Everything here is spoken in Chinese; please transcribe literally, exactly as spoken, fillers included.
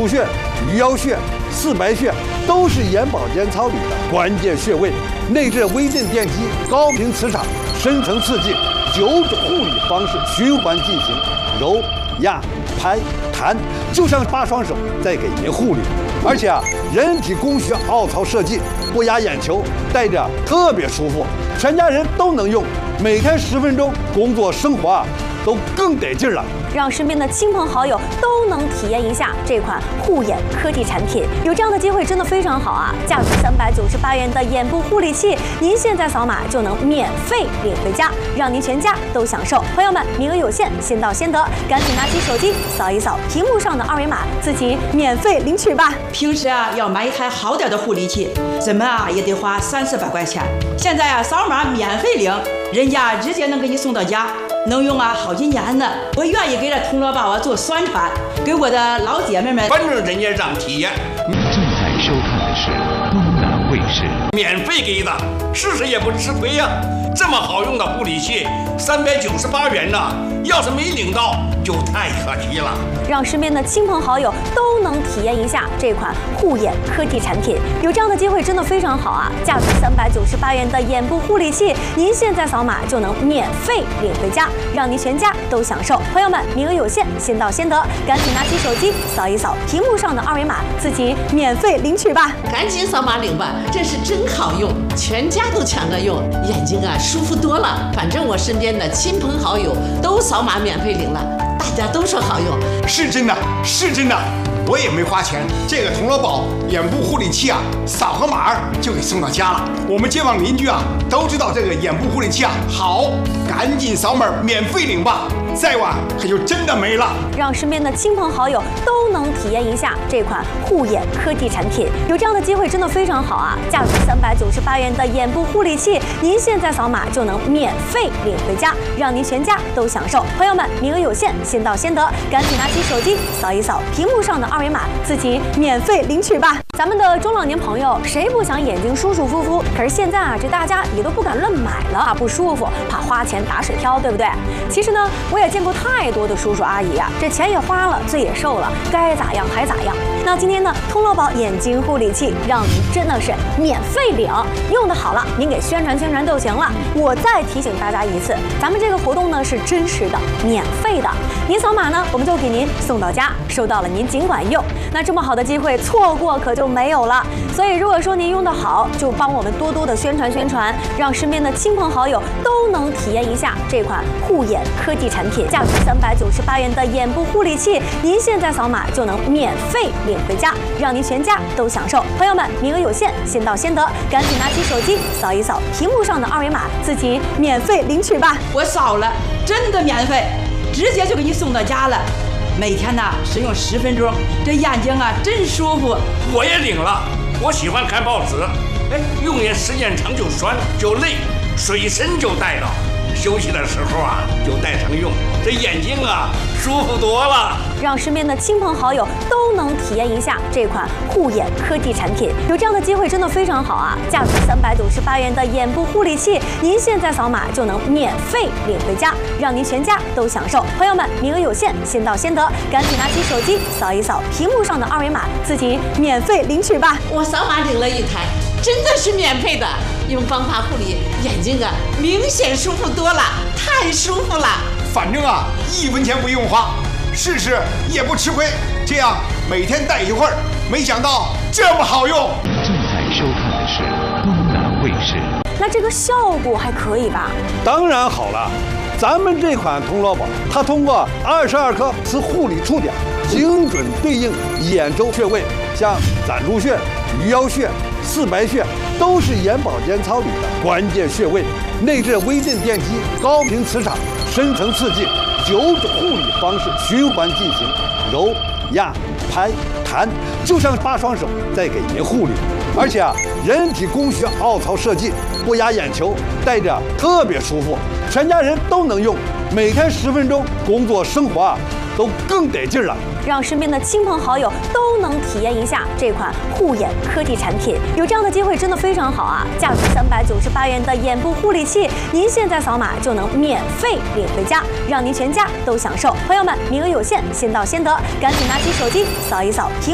路穴、鱼腰穴、四白穴都是眼保健操里的关键穴位，内置微震电机，高频磁场，深层刺激，九种护理方式循环进行，揉、压、拍、弹，就像八双手在给您护理。而且啊，人体工学凹槽设计，不压眼球，戴着特别舒服，全家人都能用，每天十分钟，工作生活啊都更得劲了。 让身边的亲朋好友都能体验一下这款护眼科技产品，有这样的机会真的非常好啊！价值三百九十八元的眼部护理器，您现在扫码就能免费领回家，让您全家都享受。朋友们，名额有限，先到先得，赶紧拿起手机扫一扫屏幕上的二维码，自己免费领取吧。 平时啊，要买一台好点的护理器，怎么啊也得花三四百块钱，现在啊扫码免费领，人家直接能给你送到家。能用啊好几年呢，我愿意给这铜锣宝啊做宣传，给我的老姐妹们， 反正人家让体验。 正在收看的是东南卫视， 免费给的，试试也不吃亏呀、啊。这么好用的护理器，三百九十八元呢，要是没领到就太可惜了。 让身边的亲朋好友都能体验一下这款护眼科技产品，有这样的机会真的非常好啊！价值三百九十八元的眼部护理器，您现在扫码就能免费领回家，让您全家都享受。朋友们，名额有限，先到先得，赶紧拿起手机扫一扫屏幕上的二维码，自己免费领取吧！ 赶紧扫码领吧，这是真好用，全家都抢着用，眼睛啊舒服多了。反正我身边的亲朋好友都扫码免费领了，大家都说好用。 是真的，是真的，我也没花钱。这个铜锣宝眼部护理器啊，扫个码就给送到家了。我们街坊邻居啊都知道这个眼部护理器啊好，赶紧扫码免费领吧，再晚可就真的没了。 让身边的亲朋好友都能体验一下这款护眼科技产品，有这样的机会真的非常好啊！价值三百九十八元的眼部护理器，您现在扫码就能免费领回家，让您全家都享受。朋友们，名额有限，先到先得，赶紧拿起手机扫一扫屏幕上的二维码，自己免费领取吧。咱们的中老年朋友，谁不想眼睛舒舒服服？可是现在啊，这大家也都不敢乱买了，怕不舒服，怕花钱打水漂，对不对？其实呢，我也见过太多的叔叔阿姨啊，这钱也花了，罪也受了，该咋样还咋样。那今天呢，铜锣宝眼睛护理器让您真的是免费领，用的好了，您给宣传宣传就行了。我再提醒大家一次，咱们这个活动呢是真实的、免费的，您扫码呢，我们就给您送到家，收到了您尽管用。那这么好的机会，错过可就没有了。所以如果说您用的好，就帮我们多多的宣传宣传，让身边的亲朋好友都能体验一下这款护眼科技产品。价值三百九十八元的眼部护理器，您现在扫码就能免费领回家，让您全家都享受。朋友们，名额有限，先到先得，赶紧拿起手机扫一扫屏幕上的二维码，自己免费领取吧。 我扫了，真的免费，直接就给你送到家了。每天呢使用十分钟，这眼睛啊真舒服。 我也领了，我喜欢看报纸，哎，用眼时间长就酸就累，随身就带着。休息的时候啊，就带上用，这眼睛啊舒服多了。 让身边的亲朋好友都能体验一下这款护眼科技产品，有这样的机会真的非常好啊！价值三百九十八元的眼部护理器，您现在扫码就能免费领回家，让您全家都享受。朋友们，名额有限，先到先得，赶紧拿起手机扫一扫屏幕上的二维码，自己免费领取吧。 我扫码领了一台，真的是免费的，用方法护理，眼睛啊明显舒服多了，太舒服了。 反正啊一分钱不用花，试试也不吃亏，这样每天戴一会儿，没想到这么好用。 正在收看的是东南卫视。 那这个效果还可以吧？ 当然好了，咱们这款铜锣宝，它通过二十二颗磁护理触点，精准对应眼周穴位，像攒竹穴、鱼腰穴、四白穴都是眼保健操里的关键穴位，内置微震电机，高频磁场，深层刺激，九种护理方式循环进行，揉、压、拍、弹，就像八双手在给您护理。而且啊，人体工学凹槽设计，不压眼球，戴着特别舒服，全家人都能用，每天十分钟，工作生活啊都更得劲了。 让身边的亲朋好友都能体验一下这款护眼科技产品，有这样的机会真的非常好啊！价值三百九十八元的眼部护理器，您现在扫码就能免费领回家，让您全家都享受。朋友们，名额有限，先到先得，赶紧拿起手机扫一扫屏